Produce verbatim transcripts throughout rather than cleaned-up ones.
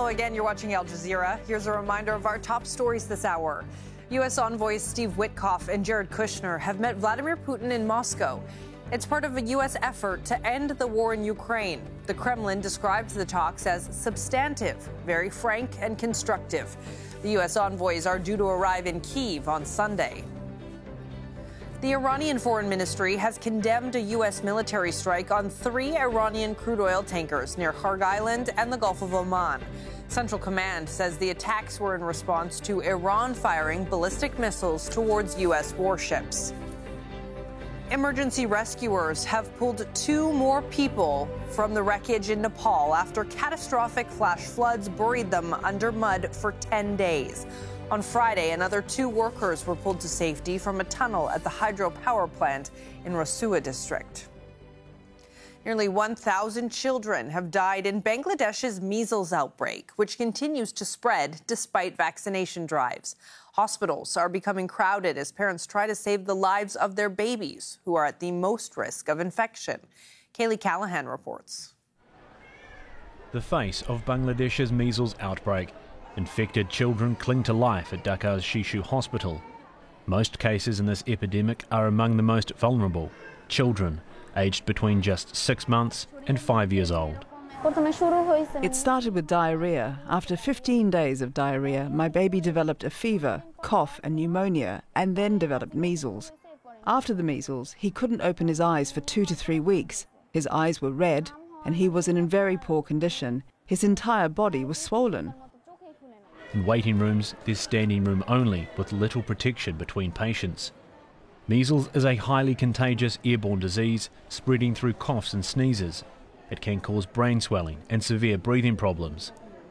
Hello again, you're watching Al Jazeera. Here's a reminder of our top stories this hour. U S envoys Steve Witkoff and Jared Kushner have met Vladimir Putin in Moscow. It's part of a U S effort to end the war in Ukraine. The Kremlin describes the talks as substantive, very frank and constructive. The U S envoys are due to arrive in Kyiv on Sunday. The Iranian Foreign Ministry has condemned a U S military strike on three Iranian crude oil tankers near Kharg Island and the Gulf of Oman. Central Command says the attacks were in response to Iran firing ballistic missiles towards U S warships. Emergency rescuers have pulled two more people from the wreckage in Nepal after catastrophic flash floods buried them under mud for ten days. On Friday, another two workers were pulled to safety from a tunnel at the hydropower plant in Rasua district. Nearly one thousand children have died in Bangladesh's measles outbreak, which continues to spread despite vaccination drives. Hospitals are becoming crowded as parents try to save the lives of their babies, who are at the most risk of infection. Kaylee Callahan reports. The face of Bangladesh's measles outbreak. Infected children cling to life at Dhaka's Shishu Hospital. Most cases in this epidemic are among the most vulnerable, children aged between just six months and five years old. It started with diarrhea. After fifteen days of diarrhea, my baby developed a fever, cough and pneumonia, and then developed measles. After the measles, he couldn't open his eyes for two to three weeks. His eyes were red, and he was in very poor condition. His entire body was swollen. In waiting rooms, there's standing room only, with little protection between patients. Measles is a highly contagious airborne disease spreading through coughs and sneezes. It can cause brain swelling and severe breathing problems.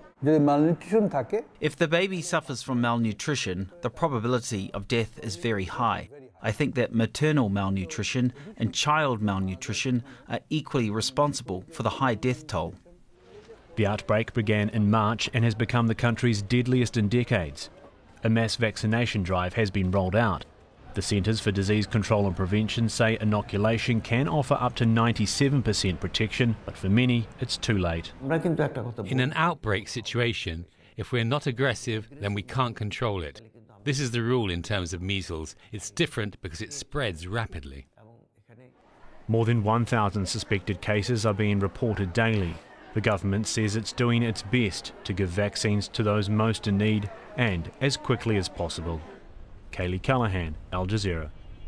If the baby suffers from malnutrition, the probability of death is very high. I think that maternal malnutrition and child malnutrition are equally responsible for the high death toll. The outbreak began in March and has become the country's deadliest in decades. A mass vaccination drive has been rolled out. The Centres for Disease Control and Prevention say inoculation can offer up to ninety-seven percent protection, but for many, it's too late. In an outbreak situation, if we're not aggressive, then we can't control it. This is the rule in terms of measles. It's different because it spreads rapidly. More than one thousand suspected cases are being reported daily. The government says it's doing its best to give vaccines to those most in need and as quickly as possible. Kaylee Callahan, Al Jazeera.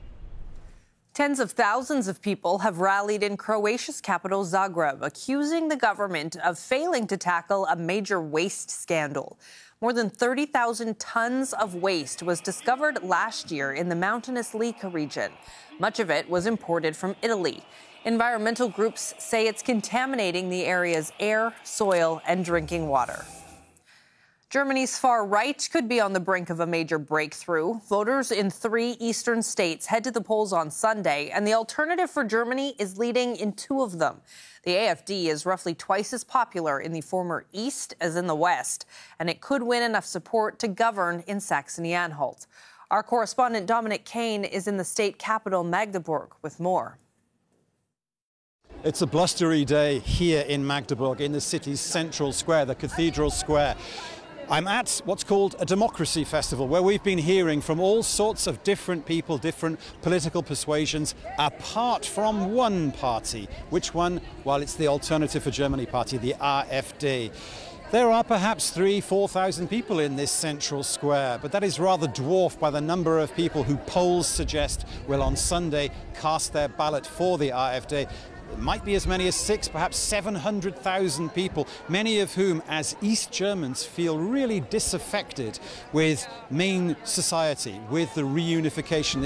Tens of thousands of people have rallied in Croatia's capital, Zagreb, accusing the government of failing to tackle a major waste scandal. More than thirty thousand tons of waste was discovered last year in the mountainous Lika region. Much of it was imported from Italy. Environmental groups say it's contaminating the area's air, soil, and drinking water. Germany's far right could be on the brink of a major breakthrough. Voters in three eastern states head to the polls on Sunday, and the Alternative for Germany is leading in two of them. The A F D is roughly twice as popular in the former East as in the West, and it could win enough support to govern in Saxony-Anhalt. Our correspondent Dominic Kane is in the state capital, Magdeburg, with more. It's a blustery day here in Magdeburg, in the city's central square, the Cathedral Square. I'm at what's called a democracy festival, where we've been hearing from all sorts of different people, different political persuasions, apart from one party. Which one? Well, it's the Alternative for Germany party, the A F D. There are perhaps three, four thousand people in this central square, but that is rather dwarfed by the number of people who polls suggest will on Sunday cast their ballot for the A F D. It might be as many as six, perhaps seven hundred thousand people, many of whom, as East Germans, feel really disaffected with main society, with the reunification.